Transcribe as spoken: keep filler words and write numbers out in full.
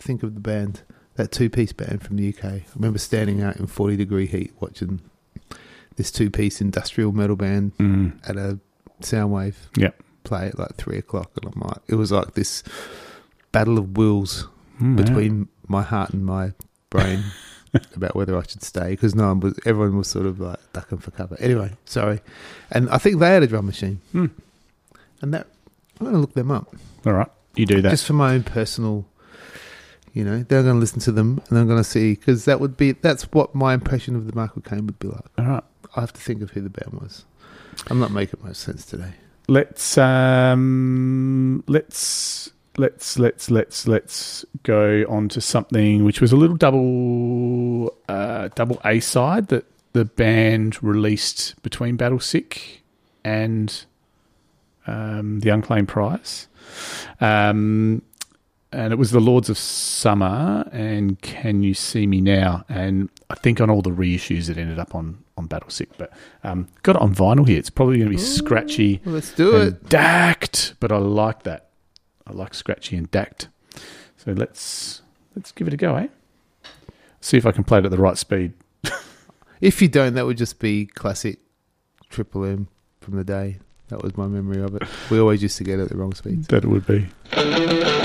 to think of the band, that two-piece band from the U K. I remember standing out in forty-degree heat watching this two-piece industrial metal band mm. at a Soundwave yep. play at like three o'clock. And I'm like, it was like this battle of wills mm, between yeah. my heart and my brain about whether I should stay, because no one was, everyone was sort of like ducking for cover. Anyway, sorry. And I think they had a drum machine. Mm. And that, I'm going to look them up. All right, you do that. Just for my own personal, you know, they're going to listen to them and I'm going to see, because that would be, that's what my impression of the Michael Caine would be like. All right. I have to think of who the band was. I'm not making much sense today. Let's, um, let's, let's, let's, let's, let's go on to something which was a little double, uh, double A side that the band released between Battlesick and um, the Unclaimed Prize. Um, and it was the Lords of Summer and Can You See Me Now? And I think on all the reissues it ended up on, on Battlesick. But um, got it on vinyl here. It's probably going to be Ooh, scratchy. Let's do and it. Dacked. But I like that. I like scratchy and dacked. So let's let's give it a go, eh? See if I can play it at the right speed. If you don't, that would just be classic Triple M from the day. That was my memory of it. We always used to get it at the wrong speed. That would be.